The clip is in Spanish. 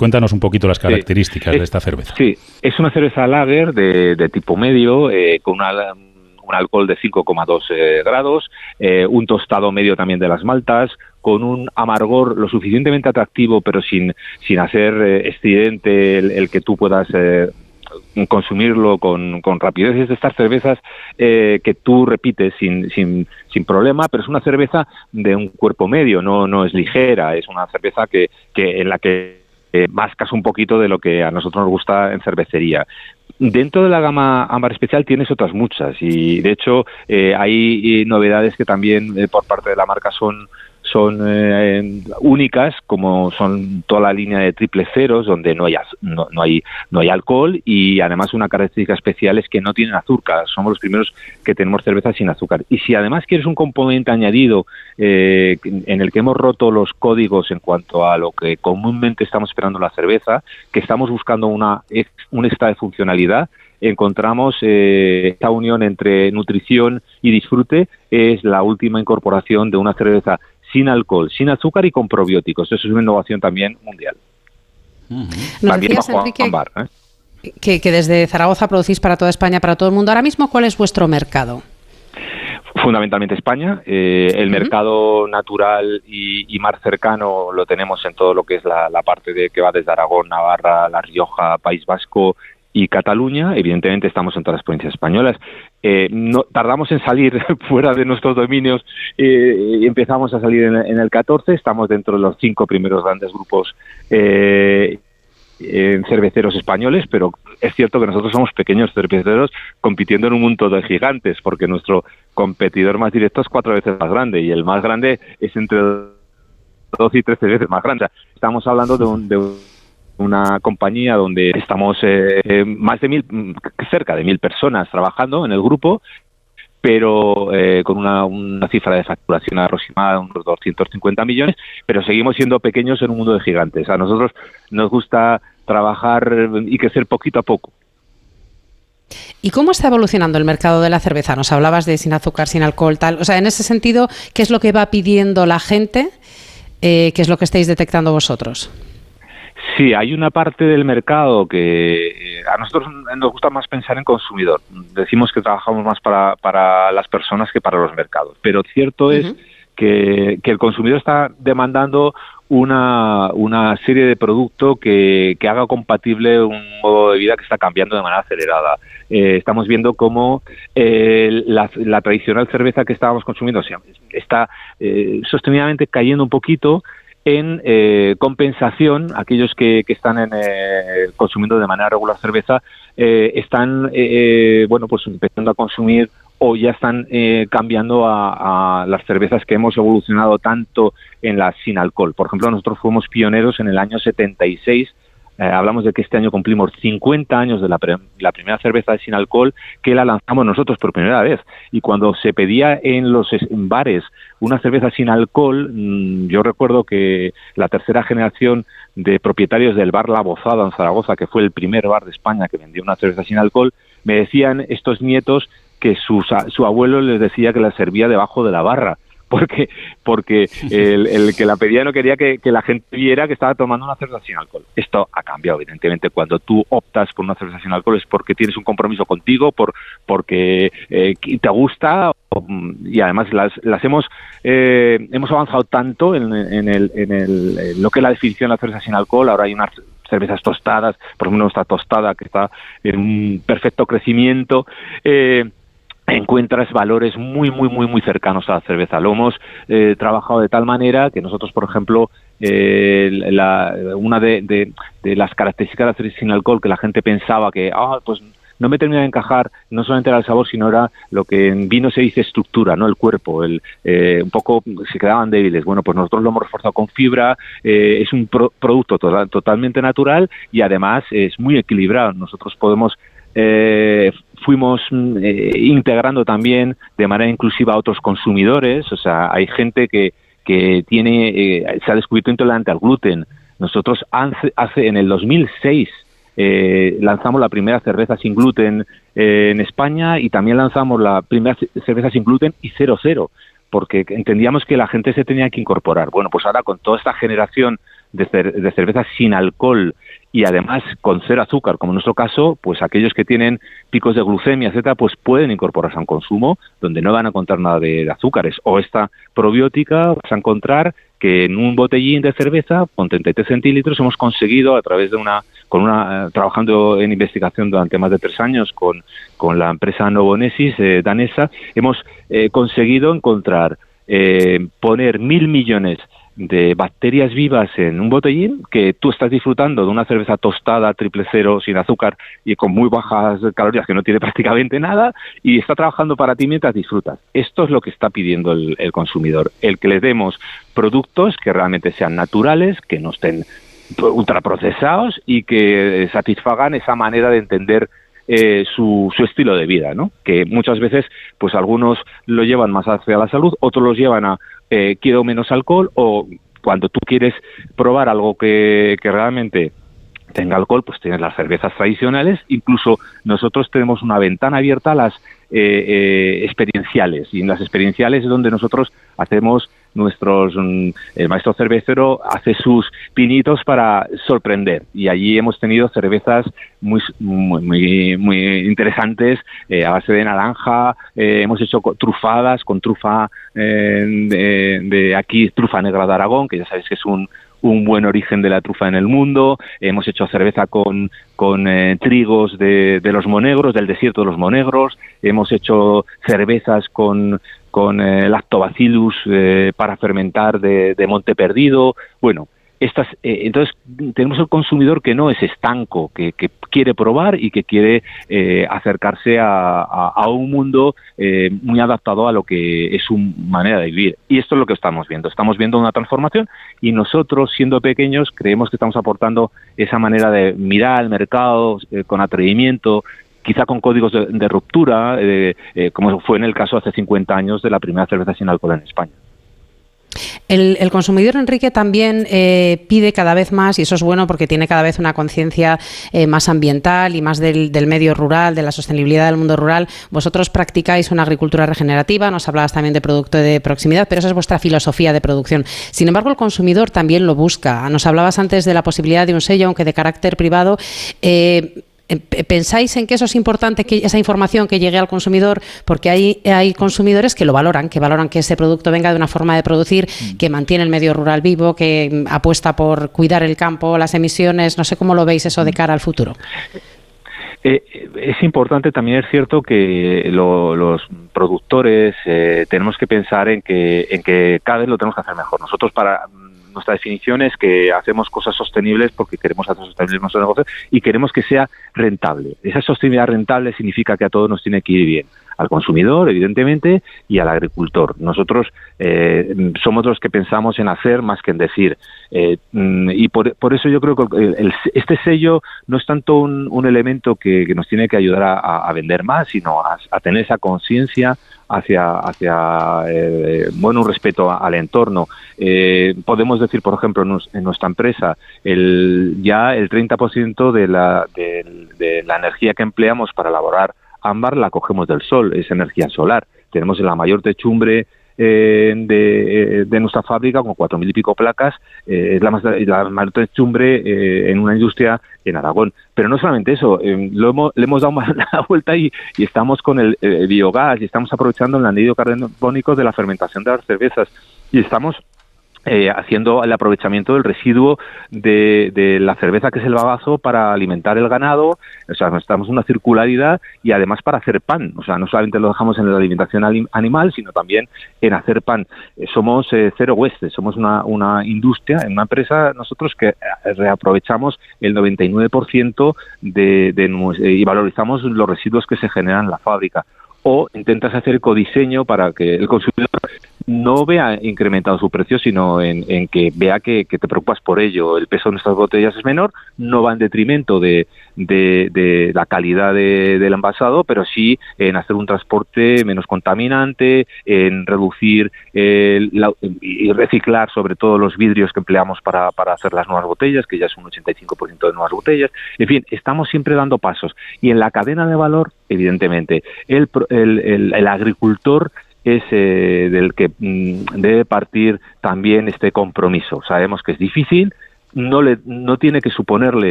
Cuéntanos un poquito las características de esta cerveza. Sí, es una cerveza lager de tipo medio, con un alcohol de 5,2 grados, un tostado medio también de las maltas, con un amargor lo suficientemente atractivo, pero sin hacer estridente el que tú puedas consumirlo con rapidez. Es de estas cervezas que tú repites sin problema, pero es una cerveza de un cuerpo medio, no es ligera, es una cerveza que en la que mascas un poquito de lo que a nosotros nos gusta en cervecería. Dentro de la gama ámbar especial tienes otras muchas y de hecho hay novedades que también por parte de la marca son únicas, como son toda la línea de triple ceros, donde no hay alcohol, y además una característica especial es que no tienen azúcar. Somos los primeros que tenemos cervezas sin azúcar. Y si además quieres un componente añadido en el que hemos roto los códigos en cuanto a lo que comúnmente estamos esperando en la cerveza, que estamos buscando un extra de funcionalidad, encontramos esta unión entre nutrición y disfrute. Es la última incorporación de una cerveza sin alcohol, sin azúcar y con probióticos. Eso es una innovación también mundial. También decías, bajo Enrique, ámbar, que desde Zaragoza producís para toda España, para todo el mundo. Ahora mismo, ¿cuál es vuestro mercado? Fundamentalmente España. El mercado natural y más cercano lo tenemos en todo lo que es la parte que va desde Aragón, Navarra, La Rioja, País Vasco y Cataluña. Evidentemente estamos en todas las provincias españolas. No tardamos en salir fuera de nuestros dominios y empezamos a salir en el 14. Estamos dentro de los 5 primeros grandes grupos cerveceros españoles, pero es cierto que nosotros somos pequeños cerveceros compitiendo en un mundo de gigantes, porque nuestro competidor más directo es 4 veces más grande y el más grande es entre 12 y 13 veces más grande. Estamos hablando de una compañía donde estamos cerca de 1.000 personas trabajando en el grupo, pero con una cifra de facturación aproximada de unos 250 millones, pero seguimos siendo pequeños en un mundo de gigantes. A nosotros nos gusta trabajar y crecer poquito a poco. ¿Y cómo está evolucionando el mercado de la cerveza? Nos hablabas de sin azúcar, sin alcohol, tal. O sea, en ese sentido, ¿qué es lo que va pidiendo la gente? ¿Qué es lo que estáis detectando vosotros? Sí, hay una parte del mercado que a nosotros nos gusta más pensar en consumidor. Decimos que trabajamos más para las personas que para los mercados, pero cierto es que el consumidor está demandando una serie de productos que haga compatible un modo de vida que está cambiando de manera acelerada. Estamos viendo cómo la tradicional cerveza que estábamos consumiendo está sostenidamente cayendo un poquito. En compensación, aquellos que están consumiendo de manera regular cerveza están pues empezando a consumir o ya están cambiando a las cervezas que hemos evolucionado tanto en las sin alcohol. Por ejemplo, nosotros fuimos pioneros en el año 76. Hablamos de que este año cumplimos 50 años de la primera cerveza sin alcohol, que la lanzamos nosotros por primera vez. Y cuando se pedía en los bares una cerveza sin alcohol, yo recuerdo que la tercera generación de propietarios del bar La Bozada en Zaragoza, que fue el primer bar de España que vendió una cerveza sin alcohol, me decían estos nietos que su abuelo les decía que la servía debajo de la barra. Porque el que la pedía no quería que la gente viera que estaba tomando una cerveza sin alcohol. Esto ha cambiado, evidentemente. Cuando tú optas por una cerveza sin alcohol es porque tienes un compromiso contigo, porque te gusta, y además hemos avanzado tanto en lo que es la definición de la cerveza sin alcohol. Ahora hay unas cervezas tostadas, por ejemplo nuestra tostada que está en un perfecto crecimiento. Encuentras valores muy cercanos a la cerveza. Lo hemos trabajado de tal manera que nosotros, por ejemplo, una de las características de la cerveza sin alcohol que la gente pensaba que pues no me terminaba de encajar, no solamente era el sabor, sino era lo que en vino se dice estructura, ¿no? El cuerpo, un poco se quedaban débiles. Bueno, pues nosotros lo hemos reforzado con fibra, es un producto totalmente natural y además es muy equilibrado. Nosotros fuimos integrando también de manera inclusiva a otros consumidores. O sea, hay gente que se ha descubierto intolerante al gluten. Nosotros en el 2006 lanzamos la primera cerveza sin gluten en España, y también lanzamos la primera cerveza sin gluten y 0,0, porque entendíamos que la gente se tenía que incorporar. Bueno, pues ahora con toda esta generación de cerveza sin alcohol y además con cero azúcar, como en nuestro caso, pues aquellos que tienen picos de glucemia, etcétera, pues pueden incorporarse a un consumo donde no van a encontrar nada de azúcares. O esta probiótica vas a encontrar que en un botellín de cerveza con 33 centilitros hemos conseguido, a través de trabajando en investigación durante más de 3 años con la empresa Novonesis danesa, hemos conseguido encontrar, poner 1.000 millones de bacterias vivas en un botellín, que tú estás disfrutando de una cerveza tostada, 000, sin azúcar y con muy bajas calorías, que no tiene prácticamente nada, y está trabajando para ti mientras disfrutas. Esto es lo que está pidiendo el consumidor, el que les demos productos que realmente sean naturales, que no estén ultraprocesados y que satisfagan esa manera de entender su estilo de vida, ¿no? Que muchas veces, pues algunos lo llevan más hacia la salud, otros los llevan a quiero menos alcohol, o cuando tú quieres probar algo que realmente tenga alcohol, pues tienes las cervezas tradicionales. Incluso nosotros tenemos una ventana abierta a las experienciales, y en las experienciales es donde nosotros hacemos el maestro cervecero hace sus pinitos para sorprender, y allí hemos tenido cervezas muy interesantes a base de naranja. Hemos hecho trufadas con trufa de aquí, trufa negra de Aragón, que ya sabéis que es un buen origen de la trufa en el mundo. Hemos hecho cerveza con trigos de los monegros, del desierto de los monegros. Hemos hecho cervezas con lactobacillus para fermentar de Monte Perdido. Bueno, entonces tenemos el consumidor que no es estanco, que quiere probar y que quiere acercarse a un mundo muy adaptado a lo que es su manera de vivir. Y esto es lo que estamos viendo. Estamos viendo una transformación, y nosotros, siendo pequeños, creemos que estamos aportando esa manera de mirar al mercado con atrevimiento, quizá con códigos de ruptura, como fue en el caso hace 50 años de la primera cerveza sin alcohol en España. El consumidor, Enrique, también pide cada vez más, y eso es bueno porque tiene cada vez una conciencia más ambiental y más del medio rural, de la sostenibilidad del mundo rural. Vosotros practicáis una agricultura regenerativa, nos hablabas también de producto de proximidad, pero esa es vuestra filosofía de producción. Sin embargo, el consumidor también lo busca. Nos hablabas antes de la posibilidad de un sello, aunque de carácter privado. ¿Pensáis en que eso es importante, que esa información que llegue al consumidor? Porque hay consumidores que lo valoran, que ese producto venga de una forma de producir que mantiene el medio rural vivo, que apuesta por cuidar el campo, las emisiones. No sé cómo lo veis eso de cara al futuro. Es importante, también es cierto que los productores tenemos que pensar en que cada vez lo tenemos que hacer mejor. Nosotros, nuestra definición es que hacemos cosas sostenibles porque queremos hacer sostenibles nuestros negocios y queremos que sea rentable. Esa sostenibilidad rentable significa que a todos nos tiene que ir bien. Al consumidor, evidentemente, y al agricultor. Nosotros somos los que pensamos en hacer más que en decir. Y por eso yo creo que este sello no es tanto un elemento que nos tiene que ayudar a vender más, sino a tener esa conciencia hacia un respeto al entorno. Podemos decir, por ejemplo, en nuestra empresa, ya el 30% de la energía que empleamos para elaborar ámbar la cogemos del sol, es energía solar. Tenemos la mayor techumbre de nuestra fábrica, con 4.000 y pico placas, es la mayor techumbre en una industria en Aragón. Pero no solamente eso, le hemos dado la vuelta y estamos con el biogás, y estamos aprovechando el anhídrido carbónico de la fermentación de las cervezas, y estamos haciendo el aprovechamiento del residuo de la cerveza, que es el bagazo, para alimentar el ganado. O sea, estamos en una circularidad, y además para hacer pan. O sea, no solamente lo dejamos en la alimentación animal, sino también en hacer pan. Somos cero waste, somos una industria, en una empresa, nosotros que reaprovechamos el 99% y valorizamos los residuos que se generan en la fábrica. O intentas hacer ecodiseño para que el consumidor no vea incrementado su precio, sino en que vea que te preocupas por ello. El peso de nuestras botellas es menor, no va en detrimento de la calidad del envasado, pero sí en hacer un transporte menos contaminante, en reducir y reciclar sobre todo los vidrios que empleamos para hacer las nuevas botellas, que ya es un 85% de nuevas botellas. En fin, estamos siempre dando pasos. Y en la cadena de valor, evidentemente, el agricultor es del que debe partir también este compromiso. Sabemos que es difícil, no tiene que suponerle